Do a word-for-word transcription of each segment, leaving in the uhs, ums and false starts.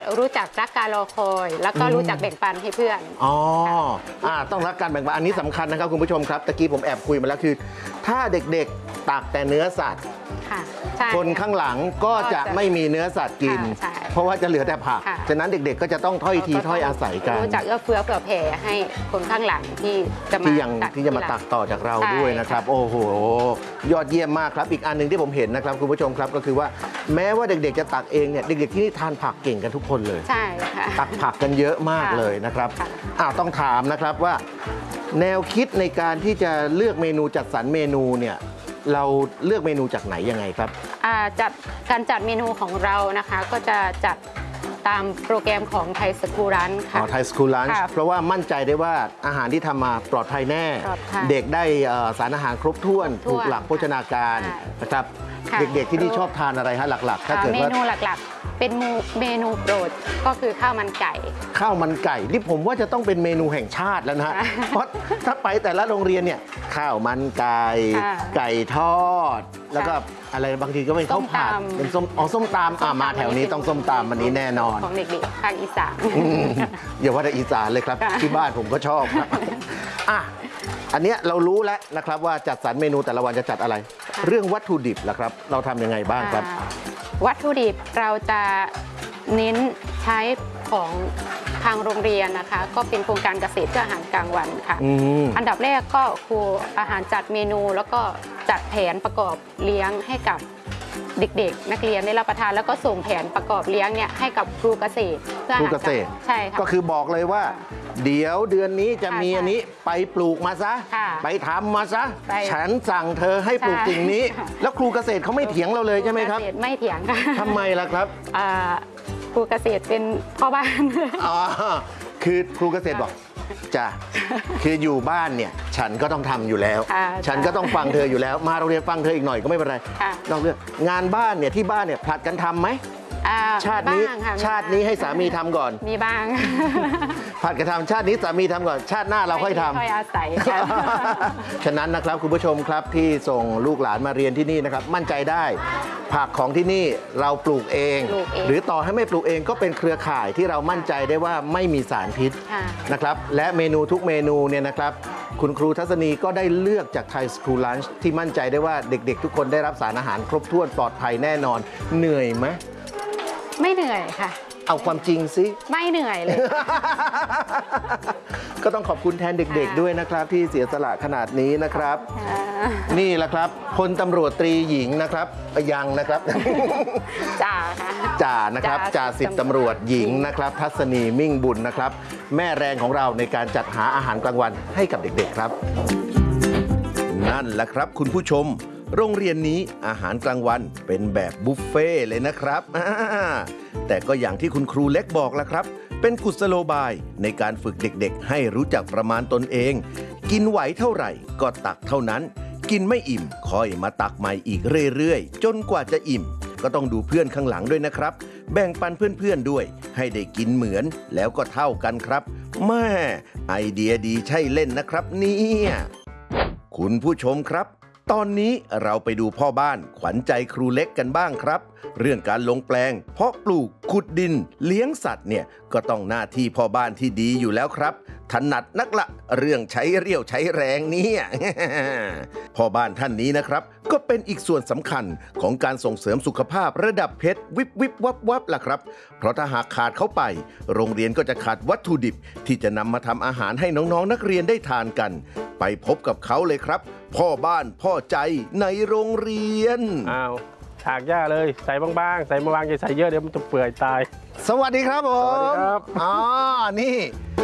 รู้จักรักการรอคอยแล้วก็รู้จักแบ่งปันให้เพื่อนอ๋ออ่าต้องรักการแบ่งปันอันนี้สำคัญนะครับคุณผู้ชมครับตะกี้ผมแอบคุยมาแล้วคือถ้าเด็กๆตักแต่เนื้อสัตว์คนข้างหลังก็จะไม่มีเนื้อสัตว์กินเพราะว่าจะเหลือแต่ผักฉะนั้นเด็กๆก็จะต้องถ้อยทีถ้อยอาศัยกันรู้จักเอื้อเฟื้อเผื่อแผ่ให้คนข้างหลังที่จะมาที่ยังที่จะมาตักต่อจากเราด้วยนะครับโอ้โหยอดเยี่ยมมากครับอีกอันหนึ่งที่ผมเห็นนะครับคุณผู้ชมครับก็คือว่าแม้ว่าเด็กๆจะตักเองเนี่ยเด็กๆที่นี่ทานผักเก่งกันทุกคนเลยใช่ค่ะตักผักกันเยอะมากเลยนะครับอ้าวต้องถามนะครับว่าแนวคิดในการที่จะเลือกเมนูจัดสรรเมนูเนี่ยเราเลือกเมนูจากไหนยังไงครับจัดการจัดเมนูของเรานะคะก็จะจัดตามโปรแกรมของไทยสกูลันค่ะอ๋อไทยสกูลันเพราะว่ามั่นใจได้ว่าอาหารที่ทำมาปลอดภัยแน่เด็กได้สารอาหารครบถ้วนถูกหลักโภชนาการนะครับเด็กๆที่นี่ชอบทานอะไรฮะหลักๆถ้าเกิดว่าเมนูหลักๆเป็นเมนูโปรดก็คือข้าวมันไก่ข้าวมันไก่นี่ผมว่าจะต้องเป็นเมนูแห่งชาติแล้วนะฮะเพราะถ้าไปแต่ละโรงเรียนเนี่ยข้าวมันไก่ไก่ทอดแล้วก็อะไรบางทีก็เป็นข้าวผัดเป็นส้มอ๋อส้มตำอ่ามาแถวนี้ต้องส้มตำวันนี้แน่นอนของเด็กๆภาคอีสานอย่าว่าแต่อีสานเลยครับที่บ้านผมก็ชอบครับอ่ะอันนี้เรารู้แล้วนะครับว่าจัดสรรเมนูแต่ละวันจะจัดอะไรเรื่องวัตถุดิบล่ะครับเราทำยังไงบ้างครับวัตถุดิบเราจะเน้นใช้ของทางโรงเรียนนะคะก็เป็นโครงการเกษตรเพื่ออาหารกลางวันค่ะ อ, อันดับแรกก็ครูอาหารจัดเมนูแล้วก็จัดแผนประกอบเลี้ยงให้กับเด็กๆนักเรียนได้รับประทานแล้วก็ส่งแผนประกอบเลี้ยงเนี่ยให้กับครูเกษตรเพื่อครูเกษตรใช่ค่ะก็คือบอกเลยว่าเดี๋ยวเดือนนี้จะมีอันนี้ไปปลูกมาซะไปทำมาซะฉันสั่งเธอให้ปลูกสิ่งนี้แล้วครูเกษตรเขาไม่เถียงเราเลยใช่ไหมครับไม่เถียงค่ะทำไมล่ะครับครูเกษตรเป็นพ่อบ้านอ๋อคือครูเกษตรบอกจ้ะคืออยู่บ้านเนี่ยฉันก็ต้องทำอยู่แล้วฉันก็ต้องฟังเธออยู่แล้วมาโรงเรียนฟังเธออีกหน่อยก็ไม่เป็นไรนอกเรื่องงานบ้านเนี่ยที่บ้านเนี่ยผลัดกันทำไหมชาตินี้ชาตินี้ให้สามีทำก่อนมีบ้างผัดกระทำชาตินี้สามีทำก่อนชาติหน้าเราค่อยทำค่อยอาศัยฉะนั้นนะครับคุณผู้ชมครับที่ส่งลูกหลานมาเรียนที่นี่นะครับมั่นใจได้ผักของที่นี่เราปลูกเองหรือต่อให้ไม่ปลูกเองก็เป็นเครือข่ายที่เรามั่นใจได้ว่าไม่มีสารพิษนะครับและเมนูทุกเมนูเนี่ยนะครับคุณครูทัศนีก็ได้เลือกจากไทยสคูลลันช์ที่มั่นใจได้ว่าเด็กๆทุกคนได้รับสารอาหารครบถ้วนปลอดภัยแน่นอนเหนื่อยไหมไม่เหนื่อยค่ะเอาความจริงสิไม่เหนื่อยเลยก็ต้องขอบคุณแทนเด็กๆด้วยนะครับที่เสียสละขนาดนี้นะครับนี่แหละครับพลตำรวจตรีหญิงนะครับยังนะครับจ่าค่ะจ่านะครับจ่าสิบตำรวจหญิงนะครับทัศนีมิ่งบุญนะครับแม่แรงของเราในการจัดหาอาหารกลางวันให้กับเด็กๆครับนั่นแหละครับคุณผู้ชมโรงเรียนนี้อาหารกลางวันเป็นแบบบุฟเฟ่เลยนะครับแต่ก็อย่างที่คุณครูเล็กบอกละครับเป็นกุศโลบายในการฝึกเด็กๆให้รู้จักประมาณตนเองกินไหวเท่าไหร่ก็ตักเท่านั้นกินไม่อิ่มค่อยมาตักใหม่อีกเรื่อยๆจนกว่าจะอิ่มก็ต้องดูเพื่อนข้างหลังด้วยนะครับแบ่งปันเพื่อนๆด้วยให้ได้กินเหมือนแล้วก็เท่ากันครับแม่ไอเดียดีใช่เล่นนะครับเนี่ยคุณผู้ชมครับตอนนี้เราไปดูพ่อบ้านขวัญใจครูเล็กกันบ้างครับเรื่องการลงแปลงเพาะปลูกขุดดินเลี้ยงสัตว์เนี่ยก็ต้องหน้าที่พ่อบ้านที่ดีอยู่แล้วครับถนัดนักละเรื่องใช้เรี่ยวใช้แรงเนี่ยพ่อบ้านท่านนี้นะครับก็เป็นอีกส่วนสำคัญของการส่งเสริมสุขภาพระดับเพชรวิบวิบวับวับล่ะครับเพราะถ้าหากขาดเขาไปโรงเรียนก็จะขาดวัตถุดิบที่จะนำมาทำอาหารให้น้องๆนักเรียนได้ทานกันไปพบกับเขาเลยครับพ่อบ้านพ่อใจในโรงเรียนอ้าวถากหญ้าเลยใส่บางๆใส่บางๆอย่าใส่เยอะเดี๋ยวมันจะเปื่อยตายสวัสดีครับผมสวัสดีครับอ๋อนี่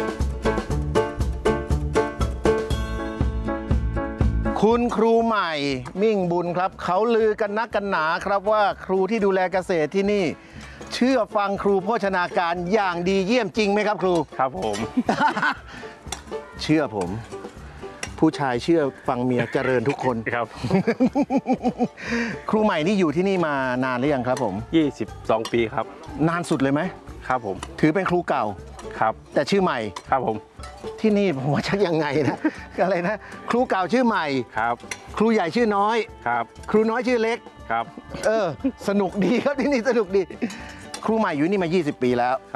คุณครูใหม่มิ่งบุญครับเขาลือกันนักกันหนาครับว่าครูที่ดูแลเกษตรที่นี่เชื่อฟังครูโภชนาการอย่างดีเยี่ยมจริงไหมครับครูครับผมเชื่อผมผู้ชายเชื่อฟังเมียเจริญทุกคนครับครูใหม่นี่อยู่ที่นี่มานานหรือยังครับผมยี่สิบสองปีครับนานสุดเลยไหมครับผมถือเป็นครูเก่าครับแต่ชื่อใหม่ครับผมที่นี่ผมว่าชักยังไงนะอะไรนะครูเก่าชื่อใหม่ครับครูใหญ่ชื่อน้อยครับครูน้อยชื่อเล็กครับเออสนุกดีครับที่นี่สนุกดีครูใหม่อยู่นี่มายี่สิบปีแล้ว